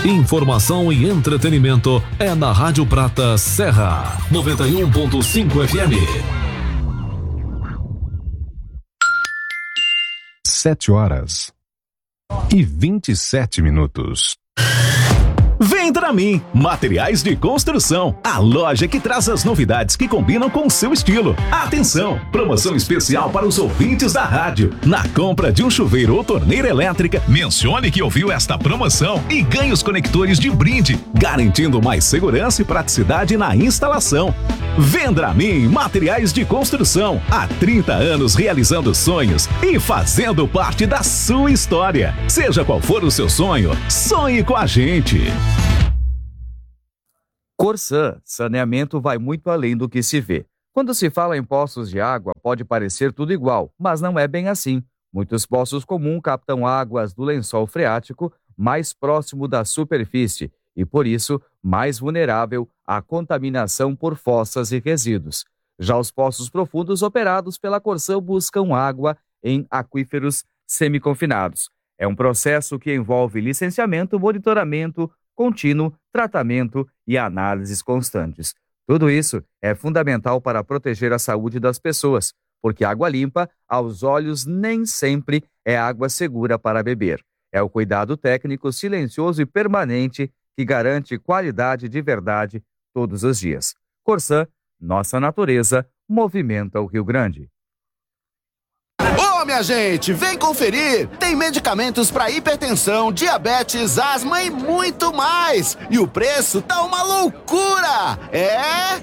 Informação e entretenimento é na Rádio Prata Serra 91.5 FM. 7h27. Vem Dramin, materiais de construção, a loja que traz as novidades que combinam com o seu estilo. Atenção, promoção especial para os ouvintes da rádio. Na compra de um chuveiro ou torneira elétrica, mencione que ouviu esta promoção e ganhe os conectores de brinde, garantindo mais segurança e praticidade na instalação. Vem Dramin, materiais de construção, há 30 anos realizando sonhos e fazendo parte da sua história. Seja qual for o seu sonho, sonhe com a gente. Corsã, saneamento vai muito além do que se vê. Quando se fala em poços de água, pode parecer tudo igual, mas não é bem assim. Muitos poços comuns captam águas do lençol freático mais próximo da superfície e, por isso, mais vulnerável à contaminação por fossas e resíduos. Já os poços profundos operados pela Corsã buscam água em aquíferos semiconfinados. É um processo que envolve licenciamento, monitoramento contínuo, tratamento e análises constantes. Tudo isso é fundamental para proteger a saúde das pessoas, porque água limpa, aos olhos, nem sempre é água segura para beber. É o cuidado técnico silencioso e permanente que garante qualidade de verdade todos os dias. Corsã, nossa natureza, movimenta o Rio Grande. Ô, minha gente, vem conferir! Tem medicamentos para hipertensão, diabetes, asma e muito mais! E o preço tá uma loucura! É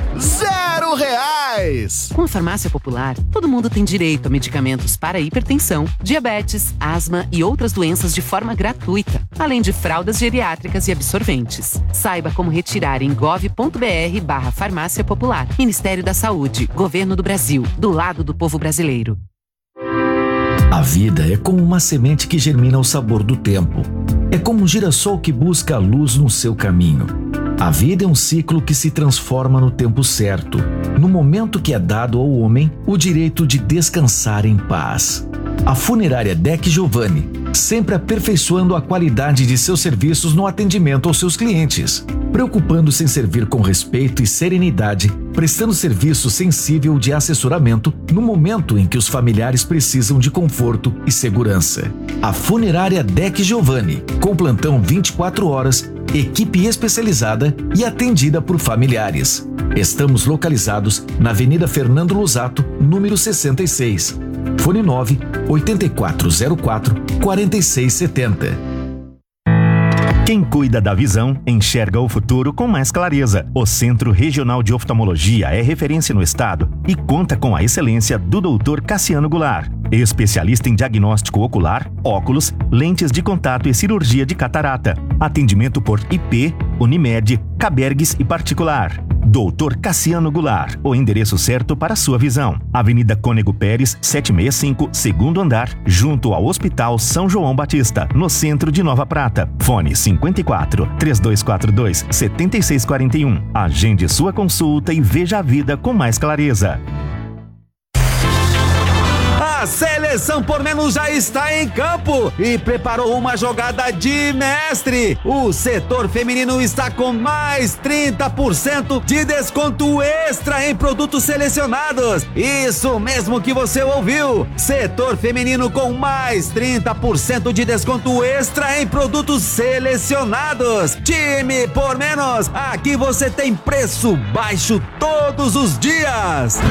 R$0! Com a Farmácia Popular, todo mundo tem direito a medicamentos para hipertensão, diabetes, asma e outras doenças de forma gratuita, além de fraldas geriátricas e absorventes. Saiba como retirar em gov.br/Farmácia Popular. Ministério da Saúde, Governo do Brasil, do lado do povo brasileiro. A vida é como uma semente que germina ao sabor do tempo. É como um girassol que busca a luz no seu caminho. A vida é um ciclo que se transforma no tempo certo, no momento que é dado ao homem o direito de descansar em paz. A funerária Deck Giovanni, sempre aperfeiçoando a qualidade de seus serviços no atendimento aos seus clientes, preocupando-se em servir com respeito e serenidade, prestando serviço sensível de assessoramento no momento em que os familiares precisam de conforto e segurança. A funerária Deck Giovanni, com plantão 24 horas, equipe especializada e atendida por familiares. Estamos localizados na Avenida Fernando Lusato, número 66. Fone 9-8404-4670. Quem cuida da visão, enxerga o futuro com mais clareza. O Centro Regional de Oftalmologia é referência no estado e conta com a excelência do Dr. Cassiano Goulart, especialista em diagnóstico ocular, óculos, lentes de contato e cirurgia de catarata. Atendimento por IP, Unimed, Cabergues e particular. Dr. Cassiano Goulart, o endereço certo para a sua visão. Avenida Cônego Pérez, 765, segundo andar, junto ao Hospital São João Batista, no centro de Nova Prata. Fone 54-3242-7641. Agende sua consulta e veja a vida com mais clareza. A Seleção por Menos já está em campo e preparou uma jogada de mestre. O setor feminino está com mais 30% de desconto extra em produtos selecionados. Isso mesmo que você ouviu. Setor feminino com mais 30% de desconto extra em produtos selecionados. Time por Menos. Aqui você tem preço baixo todos os dias.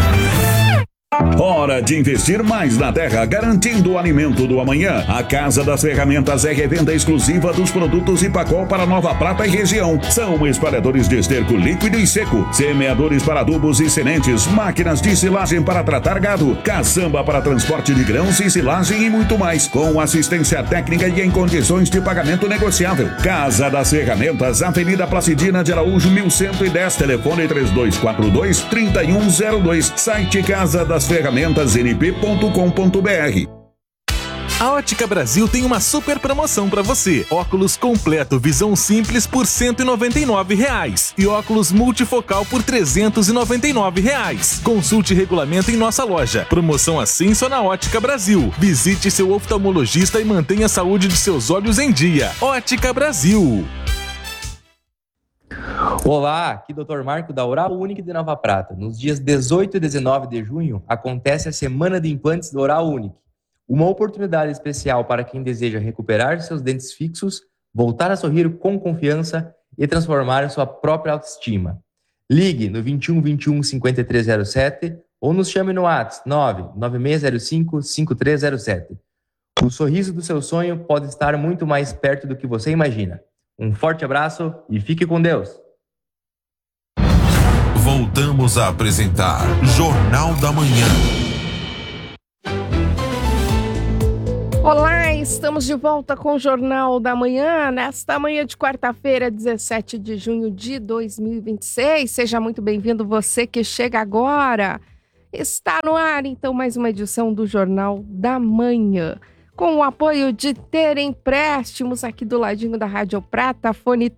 Hora de investir mais na terra, garantindo o alimento do amanhã. A Casa das Ferramentas é revenda exclusiva dos produtos Ipacol para Nova Prata e região. São espalhadores de esterco líquido e seco, semeadores para adubos e sementes, máquinas de silagem para tratar gado, caçamba para transporte de grãos e silagem e muito mais, com assistência técnica e em condições de pagamento negociável. Casa das Ferramentas, Avenida Placidina de Araújo, 1110, telefone 3242-3102, site Casa das Ferramentas np.com.br. A Ótica Brasil tem uma super promoção para você. Óculos completo visão simples por R$ 199 e óculos multifocal por R$ 399. Consulte regulamento em nossa loja. Promoção assim só na Ótica Brasil. Visite seu oftalmologista e mantenha a saúde de seus olhos em dia. Ótica Brasil. Olá, aqui Dr. Marco da Oral Unique de Nova Prata. Nos dias 18 e 19 de junho acontece a Semana de Implantes da Oral Unique. Uma oportunidade especial para quem deseja recuperar seus dentes fixos, voltar a sorrir com confiança e transformar sua própria autoestima. Ligue no 21 21 5307 ou nos chame no WhatsApp 99605 5307. O sorriso do seu sonho pode estar muito mais perto do que você imagina. Um forte abraço e fique com Deus! Voltamos a apresentar Jornal da Manhã. Olá, estamos de volta com o Jornal da Manhã, nesta manhã de quarta-feira, 17 de junho de 2026. Seja muito bem-vindo você que chega agora. Está no ar, então, mais uma edição do Jornal da Manhã. Com o apoio de Ter Empréstimos, aqui do ladinho da Rádio Prata, fone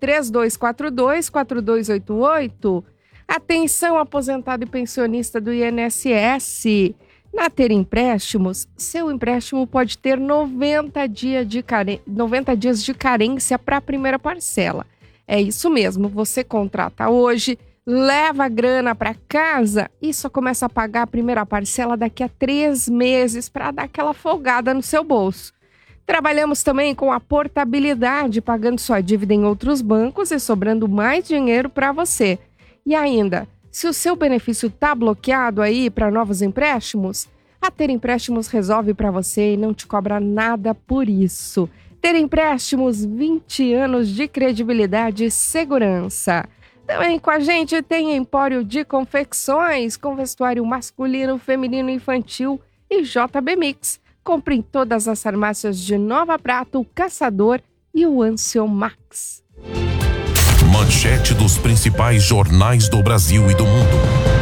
3242-4288. Atenção, aposentado e pensionista do INSS. Na Ter Empréstimos, seu empréstimo pode ter 90 dias de carência para a primeira parcela. É isso mesmo, você contrata hoje, leva a grana para casa e só começa a pagar a primeira parcela daqui a 3 meses para dar aquela folgada no seu bolso. Trabalhamos também com a portabilidade, pagando sua dívida em outros bancos e sobrando mais dinheiro para você. E ainda, se o seu benefício está bloqueado aí para novos empréstimos, a Ter Empréstimos resolve para você e não te cobra nada por isso. Ter Empréstimos, 20 anos de credibilidade e segurança. Também com a gente tem Empório de Confecções, com vestuário masculino, feminino, infantil e JB Mix. Compre em todas as farmácias de Nova Prata, o Caçador e o Ansel Max. Manchete dos principais jornais do Brasil e do mundo.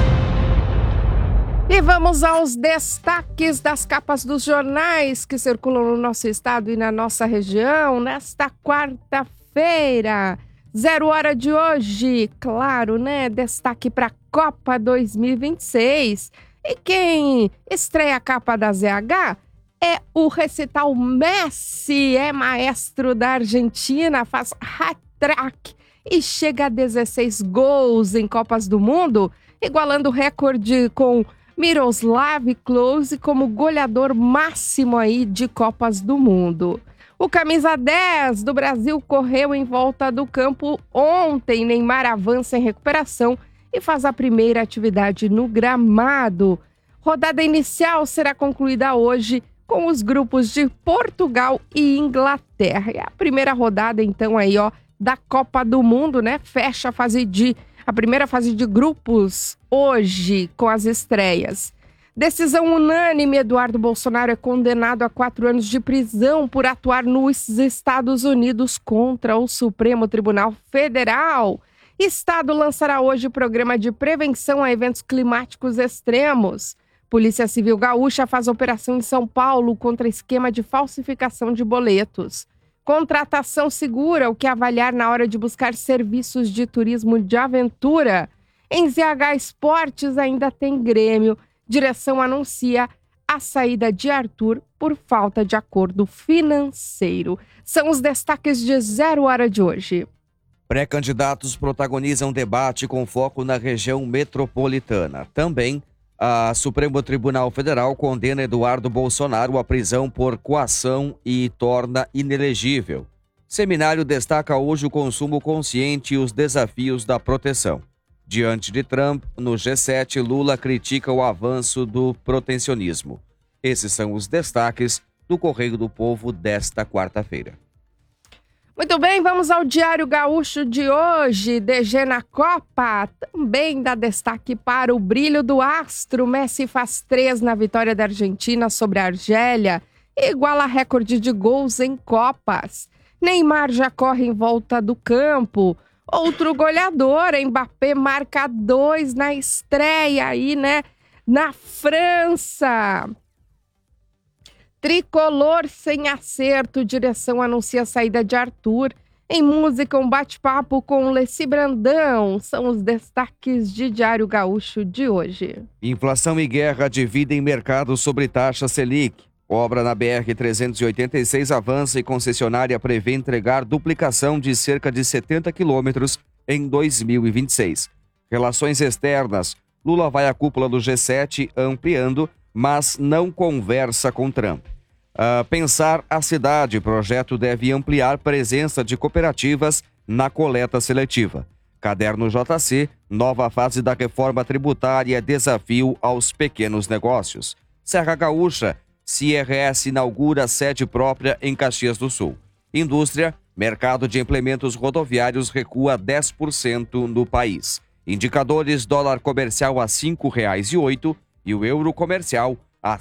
E vamos aos destaques das capas dos jornais que circulam no nosso estado e na nossa região nesta quarta-feira. 0 hora de hoje, claro, né? Destaque para a Copa 2026. E quem estreia a capa da ZH é o recital Messi, é maestro da Argentina, faz hat-trick e chega a 16 gols em Copas do Mundo, igualando o recorde com Miroslav Klose como goleador máximo aí de Copas do Mundo. O camisa 10 do Brasil correu em volta do campo ontem. Neymar avança em recuperação e faz a primeira atividade no gramado. Rodada inicial será concluída hoje com os grupos de Portugal e Inglaterra. É a primeira rodada, então, aí, ó, da Copa do Mundo, né? Fecha a primeira fase de grupos hoje com as estreias. Decisão unânime, Eduardo Bolsonaro é condenado a 4 anos de prisão por atuar nos Estados Unidos contra o Supremo Tribunal Federal. Estado lançará hoje o programa de prevenção a eventos climáticos extremos. Polícia Civil Gaúcha faz operação em São Paulo contra esquema de falsificação de boletos. Contratação segura, o que avaliar na hora de buscar serviços de turismo de aventura. Em ZH Esportes ainda tem Grêmio. Direção anuncia a saída de Arthur por falta de acordo financeiro. São os destaques de 0 hora de hoje. Pré-candidatos protagonizam debate com foco na região metropolitana. Também, a Supremo Tribunal Federal condena Eduardo Bolsonaro à prisão por coação e torna inelegível. Seminário destaca hoje o consumo consciente e os desafios da proteção. Diante de Trump, no G7, Lula critica o avanço do protecionismo. Esses são os destaques do Correio do Povo desta quarta-feira. Muito bem, vamos ao Diário Gaúcho de hoje. DG na Copa também dá destaque para o brilho do astro. Messi faz 3 na vitória da Argentina sobre a Argélia e iguala recorde de gols em Copas. Neymar já corre em volta do campo. Outro goleador, Mbappé, marca 2 na estreia aí, né? Na França. Tricolor sem acerto, direção anuncia a saída de Arthur. Em música, um bate-papo com Leci Brandão. São os destaques de Diário Gaúcho de hoje. Inflação e guerra dividem mercado sobre taxa Selic. Obra na BR-386 avança e concessionária prevê entregar duplicação de cerca de 70 quilômetros em 2026. Relações externas. Lula vai à cúpula do G7 ampliando, mas não conversa com Trump. Pensar a cidade, projeto deve ampliar presença de cooperativas na coleta seletiva. Caderno JC, nova fase da reforma tributária, desafio aos pequenos negócios. Serra Gaúcha, CRS inaugura sede própria em Caxias do Sul. Indústria, mercado de implementos rodoviários recua 10% no país. Indicadores, dólar comercial a R$ 5,08 e o euro comercial a R$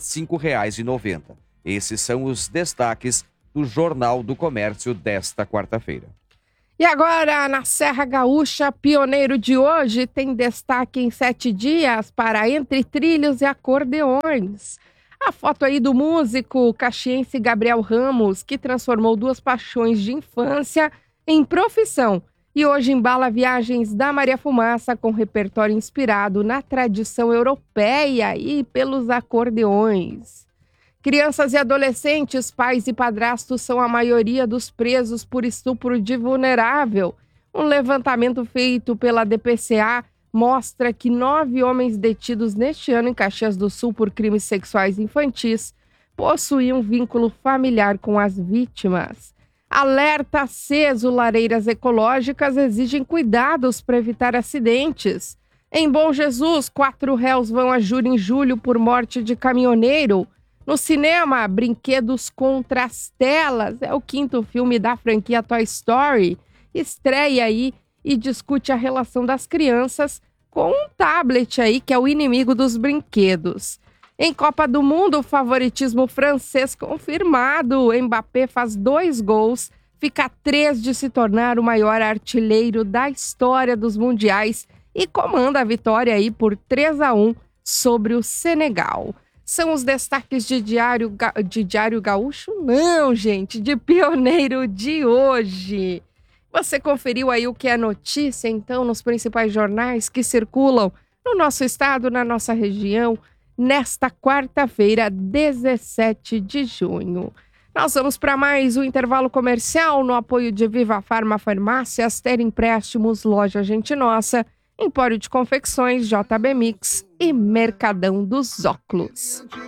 5,90. Esses são os destaques do Jornal do Comércio desta quarta-feira. E agora, na Serra Gaúcha, pioneiro de hoje tem destaque em 7 dias para Entre Trilhos e Acordeões. A foto aí do músico caxiense Gabriel Ramos, que transformou 2 paixões de infância em profissão. E hoje embala viagens da Maria Fumaça com repertório inspirado na tradição europeia e pelos acordeões. Crianças e adolescentes, pais e padrastos são a maioria dos presos por estupro de vulnerável. Um levantamento feito pela DPCA mostra que 9 homens detidos neste ano em Caxias do Sul por crimes sexuais infantis possuíam vínculo familiar com as vítimas. Alerta aceso, lareiras ecológicas exigem cuidados para evitar acidentes. Em Bom Jesus, 4 réus vão a júri em julho por morte de caminhoneiro. No cinema, Brinquedos contra as Telas, é o 5º filme da franquia Toy Story. Estreia aí e discute a relação das crianças com um tablet aí que é o inimigo dos brinquedos. Em Copa do Mundo, o favoritismo francês confirmado. Mbappé faz 2 gols, fica a 3 de se tornar o maior artilheiro da história dos mundiais e comanda a vitória aí por 3-1 sobre o Senegal. São os destaques de Diário Gaúcho? Não, gente, de pioneiro de hoje. Você conferiu aí o que é notícia, então, nos principais jornais que circulam no nosso estado, na nossa região, nesta quarta-feira, 17 de junho. Nós vamos para mais um intervalo comercial no apoio de Viva Farma Farmácias, Ter Empréstimos, Loja Gente Nossa, Empório de Confecções, JB Mix e Mercadão dos Óculos.